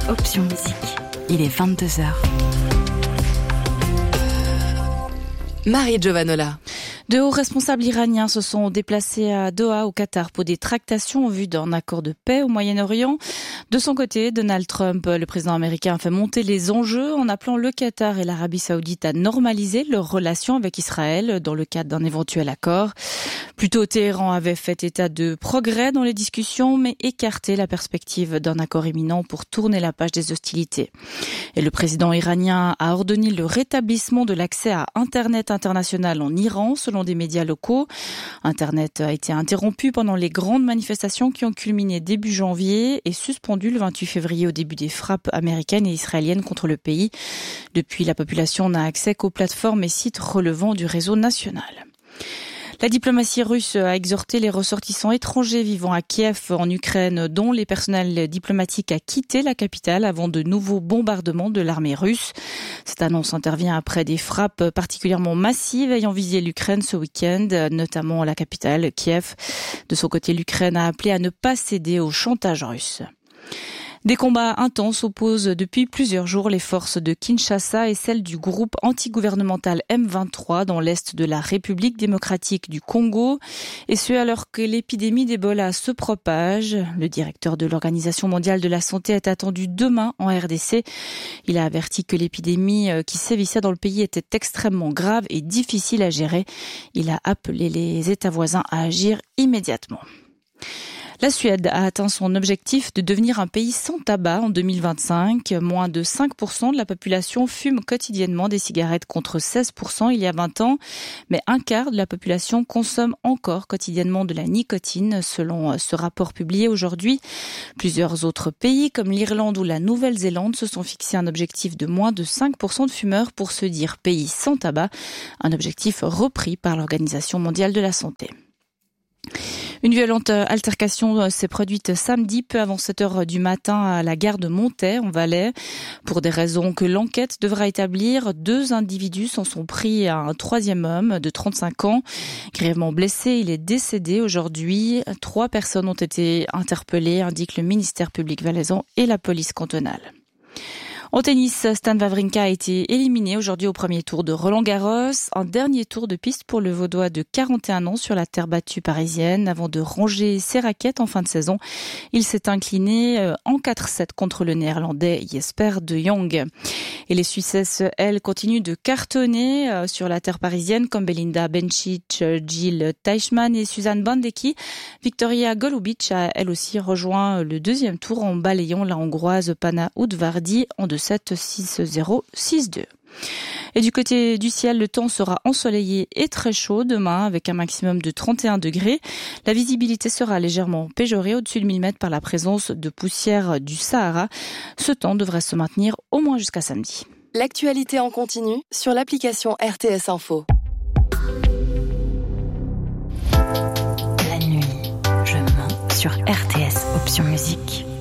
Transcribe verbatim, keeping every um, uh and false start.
Option Musique. Il est vingt-deux heures. Marie Giovanola. De hauts responsables iraniens se sont déplacés à Doha, au Qatar, pour des tractations en vue d'un accord de paix au Moyen-Orient. De son côté, Donald Trump, le président américain, a fait monter les enjeux en appelant le Qatar et l'Arabie Saoudite à normaliser leurs relations avec Israël dans le cadre d'un éventuel accord. Plus tôt, Téhéran avait fait état de progrès dans les discussions, mais écarté la perspective d'un accord imminent pour tourner la page des hostilités. Et le président iranien a ordonné le rétablissement de l'accès à Internet international en Iran, selon des médias locaux. Internet a été interrompu pendant les grandes manifestations qui ont culminé début janvier et suspendu le vingt-huit février au début des frappes américaines et israéliennes contre le pays. Depuis, la population n'a accès qu'aux plateformes et sites relevant du réseau national. La diplomatie russe a exhorté les ressortissants étrangers vivant à Kiev, en Ukraine, dont les personnels diplomatiques, à quitter la capitale avant de nouveaux bombardements de l'armée russe. Cette annonce intervient après des frappes particulièrement massives ayant visé l'Ukraine ce week-end, notamment la capitale, Kiev. De son côté, l'Ukraine a appelé à ne pas céder au chantage russe. Des combats intenses opposent depuis plusieurs jours les forces de Kinshasa et celles du groupe antigouvernemental M vingt-trois dans l'est de la République démocratique du Congo, et ce alors que l'épidémie d'Ebola se propage. Le directeur de l'Organisation mondiale de la santé est attendu demain en R D C. Il a averti que l'épidémie qui sévissait dans le pays était extrêmement grave et difficile à gérer. Il a appelé les États voisins à agir immédiatement. La Suède a atteint son objectif de devenir un pays sans tabac en deux mille vingt-cinq. Moins de cinq pour cent de la population fume quotidiennement des cigarettes contre seize pour cent il y a vingt ans. Mais un quart de la population consomme encore quotidiennement de la nicotine, selon ce rapport publié aujourd'hui. Plusieurs autres pays, comme l'Irlande ou la Nouvelle-Zélande, se sont fixés un objectif de moins de cinq pour cent de fumeurs pour se dire pays sans tabac. Un objectif repris par l'Organisation mondiale de la santé. Une violente altercation s'est produite samedi, peu avant sept heures du matin, à la gare de Montaix, en Valais. Pour des raisons que l'enquête devra établir, deux individus s'en sont pris à un troisième homme de trente-cinq ans. Grièvement blessé, il est décédé aujourd'hui. Trois personnes ont été interpellées, indique le ministère public valaisan et la police cantonale. En tennis, Stan Wawrinka a été éliminé aujourd'hui au premier tour de Roland-Garros. Un dernier tour de piste pour le Vaudois de quarante et un ans sur la terre battue parisienne avant de ranger ses raquettes en fin de saison. Il s'est incliné en quatre sept contre le Néerlandais Jesper de Jong. Et les Suissesses, elles, continuent de cartonner sur la terre parisienne comme Belinda Bencic, Jill Teichmann et Suzanne Bandecki. Victoria Golubic a elle aussi rejoint le deuxième tour en balayant la Hongroise Pana Udvardi en deux sept six zéro six deux. Et du côté du ciel, le temps sera ensoleillé et très chaud demain avec un maximum de trente et un degrés. La visibilité sera légèrement péjorée au-dessus de mille mètres par la présence de poussière du Sahara. Ce temps devrait se maintenir au moins jusqu'à samedi. L'actualité en continu sur l'application R T S Info. La nuit, je mens sur R T S Option Musique.